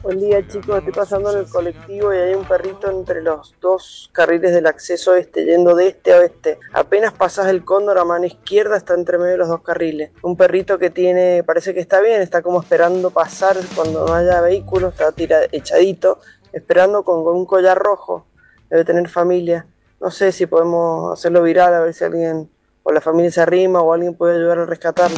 Buen día, chicos. Estoy pasando en el colectivo y hay un perrito entre los dos carriles del acceso yendo de este a oeste. Apenas pasas el Cóndor a mano izquierda, está entre medio de los dos carriles. Un perrito que parece que está bien, está como esperando pasar cuando no haya vehículos, está echadito, esperando con un collar rojo. Debe tener familia. No sé si podemos hacerlo viral, a ver si alguien o la familia se arrima o alguien puede ayudar a rescatarlo.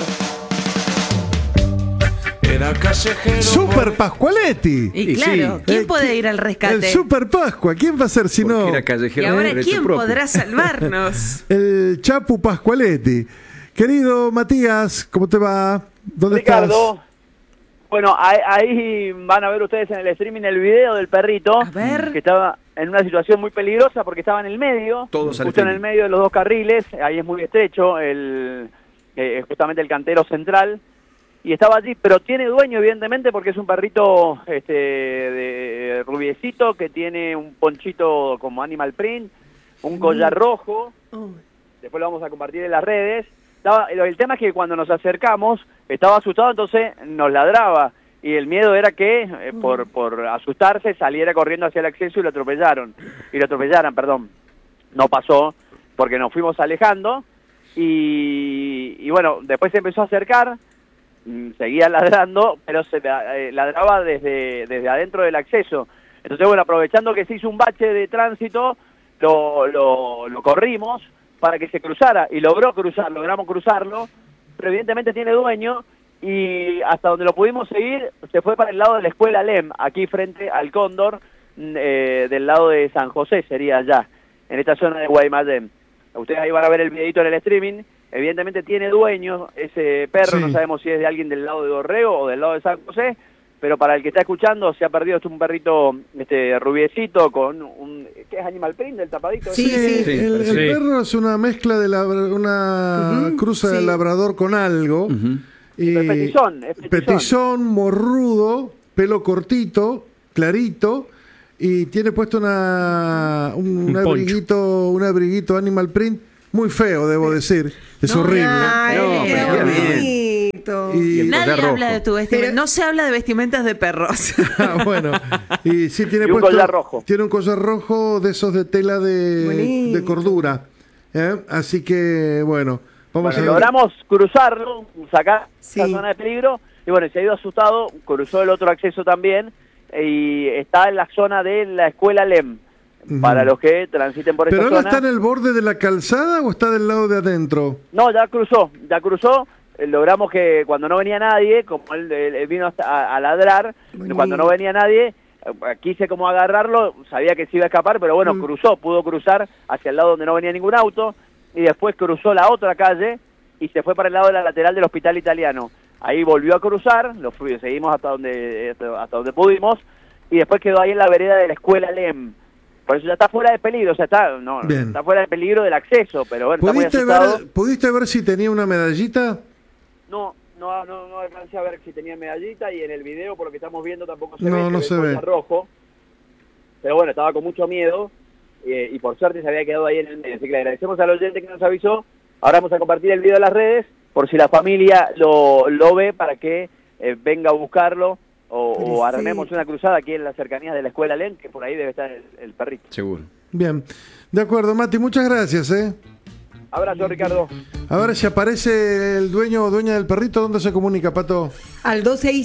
Super Pascualetti. Y claro, ¿quién puede ir al rescate? El Super Pascua, ¿quién va a ser si no? Y ahora, ¿quién podrá salvarnos? El Chapu Pascualetti. Querido Matías, ¿cómo te va? ¿Dónde Ricardo, estás? Bueno, ahí van a ver ustedes en el streaming el video del perrito. A ver. Que estaba en una situación muy peligrosa porque estaba en el medio. Justo en el medio de los dos carriles. Ahí es muy estrecho, justamente el cantero central. Y estaba allí, pero tiene dueño evidentemente porque es un perrito de rubiecito que tiene un ponchito como animal print, un collar rojo. Después lo vamos a compartir en las redes. El tema es que cuando nos acercamos estaba asustado, entonces nos ladraba. Y el miedo era que por asustarse saliera corriendo hacia el acceso y lo atropellaran, perdón. No pasó porque nos fuimos alejando y bueno, después se empezó a acercar. Seguía ladrando, pero se ladraba desde adentro del acceso. Entonces, bueno, aprovechando que se hizo un bache de tránsito, lo corrimos para que se cruzara, y logramos cruzarlo, pero evidentemente tiene dueño, y hasta donde lo pudimos seguir, se fue para el lado de la escuela LEM, aquí frente al Cóndor, del lado de San José sería allá, en esta zona de Guaymallén. Ustedes ahí van a ver el videito en el streaming. Evidentemente tiene dueño ese perro, sí. No sabemos si es de alguien del lado de Dorrego o del lado de San José, pero para el que está escuchando se ha perdido. Es un perrito rubiecito con ¿qué es animal print, el tapadito? Sí. El perro es una mezcla de una cruza de labrador con algo. Es petizón, morrudo, pelo cortito, clarito, y tiene puesto un abriguito animal print. Muy feo, debo decir. Es horrible. Qué bonito. Nadie habla de tu vestimenta. No se habla de vestimentas de perros. Bueno. Y sí tiene un collar rojo. Tiene un collar rojo de esos de tela de cordura. Así que, bueno. Logramos cruzarlo, sacar la zona de peligro. Y bueno, se ha ido asustado. Cruzó el otro acceso también. Y está en la zona de la escuela LEM. Para los que transiten por esta zona. ¿Pero ahora está en el borde de la calzada o está del lado de adentro? No, ya cruzó. Logramos que cuando no venía nadie, como él vino a ladrar, cuando no venía nadie, quise como agarrarlo, sabía que se iba a escapar, pero bueno, pudo cruzar hacia el lado donde no venía ningún auto, y después cruzó la otra calle y se fue para el lado de la lateral del Hospital Italiano. Ahí volvió a cruzar, seguimos hasta donde pudimos, y después quedó ahí en la vereda de la escuela LEM. Por eso ya está fuera de peligro, está fuera de peligro del acceso, pero bueno, está muy asustado. ¿Pudiste ver si tenía una medallita? No alcancé a ver si tenía medallita, y en el video, por lo que estamos viendo, tampoco se no se ve. Rojo. Pero bueno, estaba con mucho miedo, y por suerte se había quedado ahí en el medio. Así que le agradecemos al oyente que nos avisó. Ahora vamos a compartir el video en las redes, por si la familia lo ve, para que venga a buscarlo. O armemos una cruzada aquí en las cercanías de la escuela LEM, que por ahí debe estar el perrito. Seguro. Bien. De acuerdo, Mati, muchas gracias. Abrazo, Ricardo. A ver si aparece el dueño o dueña del perrito. ¿Dónde se comunica, Pato? Al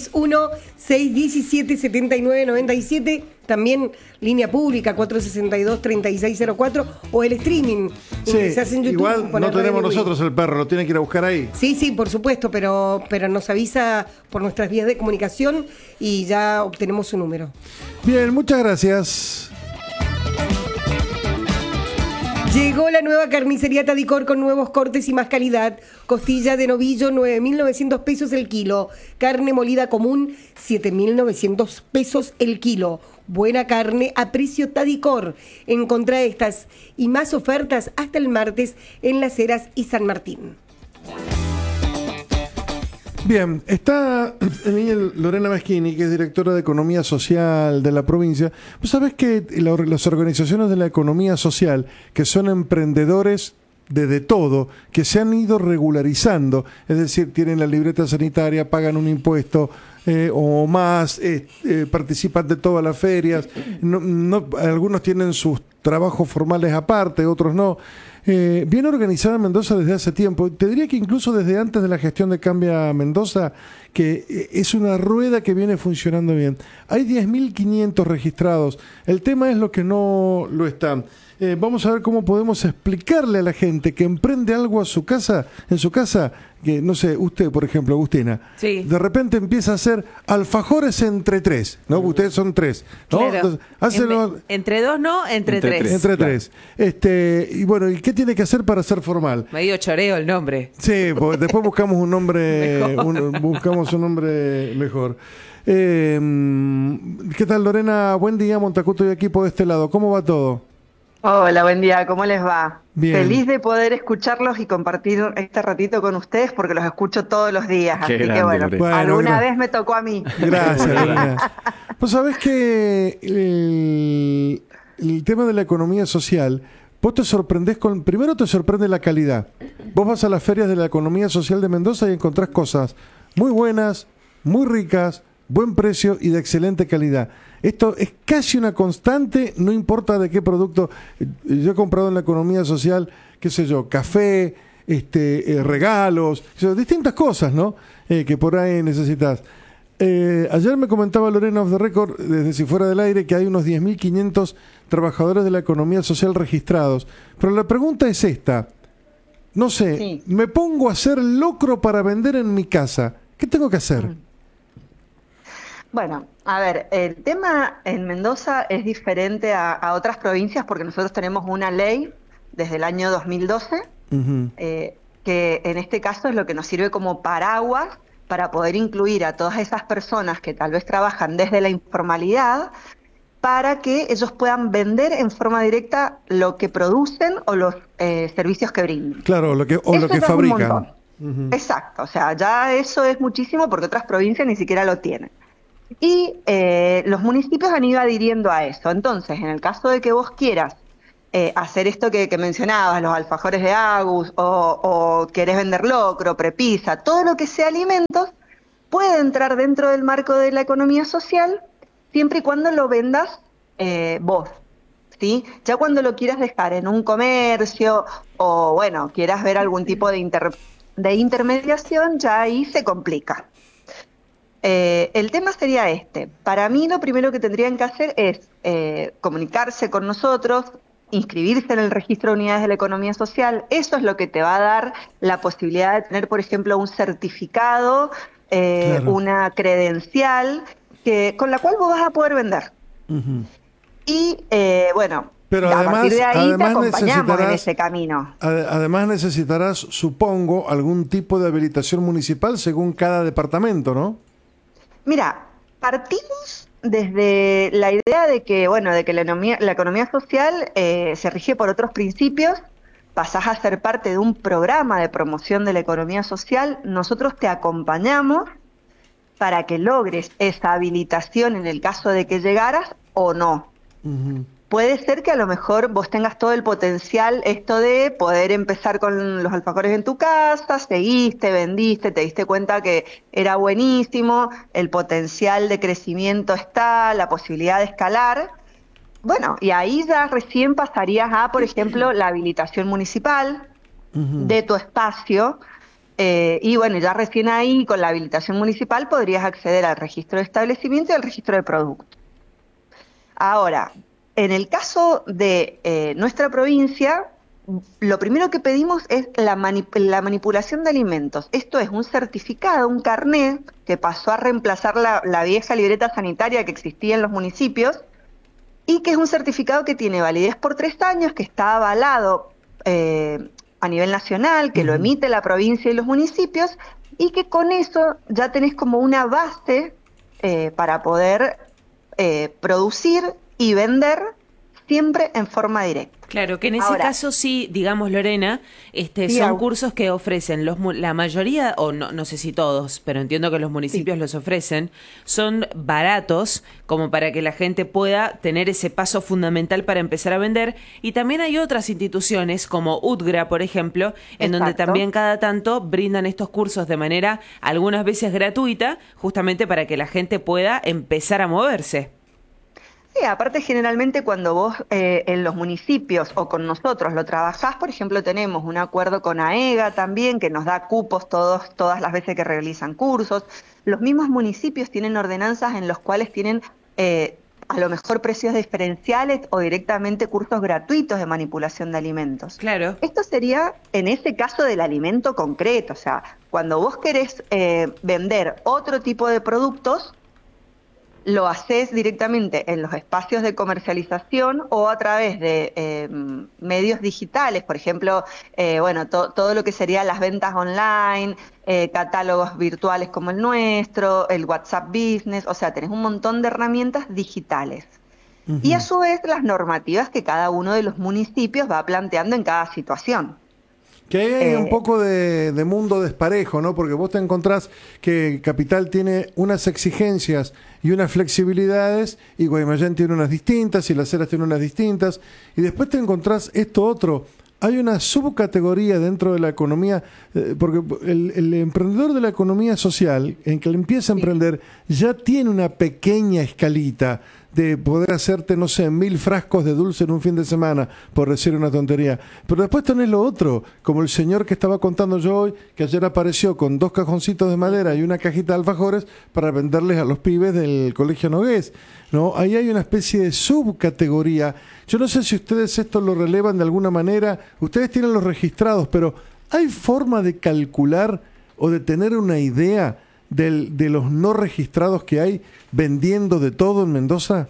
261-617-7997. También línea pública 462-3604. O el streaming. Sí, se hace en YouTube. Igual no tenemos nosotros el perro, lo tiene que ir a buscar ahí. Sí, por supuesto, pero nos avisa por nuestras vías de comunicación y ya obtenemos su número. Bien, muchas gracias. Llegó la nueva carnicería Tadicor con nuevos cortes y más calidad. Costilla de novillo, 9.900 pesos el kilo. Carne molida común, 7.900 pesos el kilo. Buena carne a precio Tadicor. Encontrá estas y más ofertas hasta el martes en Las Heras y San Martín. Bien, está Lorena Meschini, que es directora de Economía Social de la provincia. Vos sabés que las organizaciones de la economía social, que son emprendedores de todo, que se han ido regularizando, es decir, tienen la libreta sanitaria, pagan un impuesto, o más, participan de todas las ferias, algunos tienen sus trabajos formales aparte, otros no. Bien organizada Mendoza desde hace tiempo, te diría que incluso desde antes de la gestión de Cambia Mendoza, que es una rueda que viene funcionando bien. Hay 10.500 registrados, el tema es lo que no lo están. Vamos a ver cómo podemos explicarle a la gente que emprende algo en su casa, que no sé, usted por ejemplo, Agustina, sí, de repente empieza a hacer alfajores entre 3, ¿no? Ustedes son 3, ¿no? Claro. Entonces, entre 2 no, entre 3. Entre 3. Y bueno, ¿y qué tiene que hacer para ser formal? Medio choreo el nombre. Sí, después buscamos un nombre, buscamos un nombre mejor. ¿Qué tal, Lorena? Buen día, Montacuto y equipo de este lado. ¿Cómo va todo? Hola, buen día, ¿cómo les va? Bien. Feliz de poder escucharlos y compartir este ratito con ustedes porque los escucho todos los días, Qué así grande, que bueno, Lorena. alguna vez me tocó a mí. Gracias, Lorena. Pues sabés que el tema de la economía social, vos te sorprendés primero te sorprende la calidad. Vos vas a las ferias de la economía social de Mendoza y encontrás cosas muy buenas, muy ricas, buen precio y de excelente calidad. Esto es casi una constante, no importa de qué producto. Yo he comprado en la economía social, qué sé yo, café, regalos, distintas cosas, ¿no? Que por ahí necesitas. Ayer me comentaba Lorena off the record, desde Si Fuera del Aire, que hay unos 10.500 trabajadores de la economía social registrados. Pero la pregunta es esta. No sé, sí, me pongo a hacer locro para vender en mi casa. ¿Qué tengo que hacer? Bueno, a ver, el tema en Mendoza es diferente a otras provincias porque nosotros tenemos una ley desde el año 2012, que en este caso es lo que nos sirve como paraguas para poder incluir a todas esas personas que tal vez trabajan desde la informalidad para que ellos puedan vender en forma directa lo que producen o los servicios que brindan. Claro, lo que fabrican. Exacto, o sea, ya eso es muchísimo porque otras provincias ni siquiera lo tienen. Y los municipios han ido adhiriendo a eso. Entonces, en el caso de que vos quieras hacer esto que mencionabas, los alfajores de Agus, o querés vender locro, prepisa, todo lo que sea alimentos, puede entrar dentro del marco de la economía social, siempre y cuando lo vendas vos, ¿sí? Ya cuando lo quieras dejar en un comercio, o bueno, quieras ver algún tipo de intermediación, ya ahí se complica. El tema sería este. Para mí lo primero que tendrían que hacer es comunicarse con nosotros, inscribirse en el registro de unidades de la economía social. Eso es lo que te va a dar la posibilidad de tener, por ejemplo, un certificado, claro, una credencial con la cual vos vas a poder vender. Y bueno, pero a partir de ahí te acompañamos en ese camino. Además necesitarás, supongo, algún tipo de habilitación municipal según cada departamento, ¿no? Mira, partimos desde la idea de que, bueno, de que la economía social se rige por otros principios. Pasás a ser parte de un programa de promoción de la economía social. Nosotros te acompañamos para que logres esa habilitación en el caso de que llegaras o no. Puede ser que a lo mejor vos tengas todo el potencial, esto de poder empezar con los alfajores en tu casa, seguiste, vendiste, te diste cuenta que era buenísimo, el potencial de crecimiento está, la posibilidad de escalar. Bueno, y ahí ya recién pasarías a, por ejemplo, la habilitación municipal de tu espacio. Y bueno, ya recién ahí, con la habilitación municipal, podrías acceder al registro de establecimiento y al registro de producto. Ahora, en el caso de nuestra provincia, lo primero que pedimos es la manipulación de alimentos. Esto es un certificado, un carnet, que pasó a reemplazar la vieja libreta sanitaria que existía en los municipios, y que es un certificado que tiene validez por 3 años, que está avalado a nivel nacional, que lo emite la provincia y los municipios, y que con eso ya tenés como una base para poder producir y vender siempre en forma directa. Claro, que en ese caso sí, digamos, Lorena, son cursos que ofrecen la mayoría, o no sé si todos, pero entiendo que los municipios los ofrecen, son baratos como para que la gente pueda tener ese paso fundamental para empezar a vender, y también hay otras instituciones como UTGRA, por ejemplo, en donde también cada tanto brindan estos cursos de manera algunas veces gratuita, justamente para que la gente pueda empezar a moverse. Sí, aparte generalmente cuando vos en los municipios o con nosotros lo trabajás, por ejemplo, tenemos un acuerdo con AEGA también que nos da cupos todas las veces que realizan cursos. Los mismos municipios tienen ordenanzas en los cuales tienen a lo mejor precios diferenciales o directamente cursos gratuitos de manipulación de alimentos. Claro. Esto sería en ese caso del alimento concreto, o sea, cuando vos querés vender otro tipo de productos, lo haces directamente en los espacios de comercialización o a través de medios digitales, por ejemplo, todo lo que serían las ventas online, catálogos virtuales como el nuestro, el WhatsApp Business, o sea, tenés un montón de herramientas digitales. Uh-huh. Y a su vez las normativas que cada uno de los municipios va planteando en cada situación. Que ahí hay un poco de mundo desparejo, ¿no? Porque vos te encontrás que Capital tiene unas exigencias y unas flexibilidades, y Guaymallén tiene unas distintas, y Las Heras tiene unas distintas, y después te encontrás esto otro. Hay una subcategoría dentro de la economía, porque el emprendedor de la economía social, en que le empieza a emprender, ya tiene una pequeña escalita de poder hacerte, 1000 frascos de dulce en un fin de semana, por decir una tontería. Pero después tenés lo otro, como el señor que estaba contando yo hoy, que ayer apareció con 2 cajoncitos de madera y una cajita de alfajores para venderles a los pibes del Colegio Nogués, ¿no? Ahí hay una especie de subcategoría. Yo no sé si ustedes esto lo relevan de alguna manera, ustedes tienen los registrados, pero ¿hay forma de calcular o de tener una idea de los no registrados que hay vendiendo de todo en Mendoza?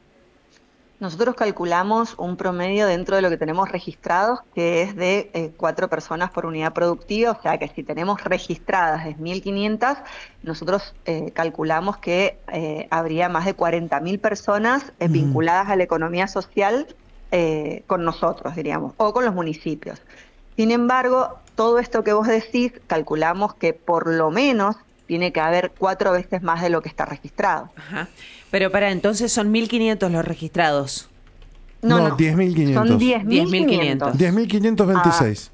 Nosotros calculamos un promedio dentro de lo que tenemos registrados, que es de 4 personas por unidad productiva, o sea que si tenemos registradas es 1.500, nosotros calculamos que habría más de 40.000 personas vinculadas a la economía social con nosotros, diríamos, o con los municipios. Sin embargo, todo esto que vos decís, calculamos que por lo menos tiene que haber 4 veces más de lo que está registrado. Ajá. Pero entonces son 1.500 los registrados. No, 10.500. Son 10.500. 10.526.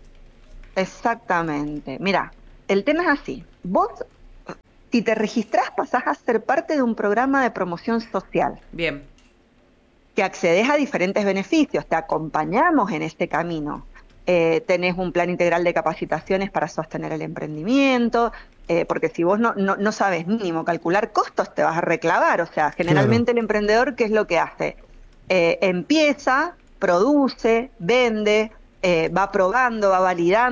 Exactamente. Mira, el tema es así. Vos, si te registrás, pasás a ser parte de un programa de promoción social. Bien. Que accedes a diferentes beneficios, te acompañamos en este camino. Tenés un plan integral de capacitaciones para sostener el emprendimiento, porque si vos no sabes mínimo calcular costos, te vas a reclavar. O sea, generalmente el emprendedor, ¿qué es lo que hace? Empieza, produce, vende, va probando, va validando.